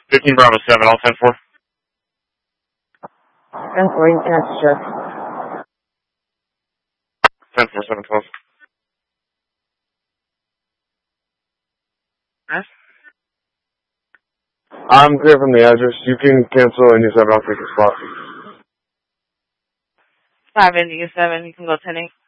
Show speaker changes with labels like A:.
A: 15 Bravo 7, all 10-4.
B: 10-4, you can answer.
A: 10-4, 7-12.
B: Huh?
C: I'm clear from the address. You can cancel and use that. I'll take your spot.
B: 5 India 7, you can go 10-8.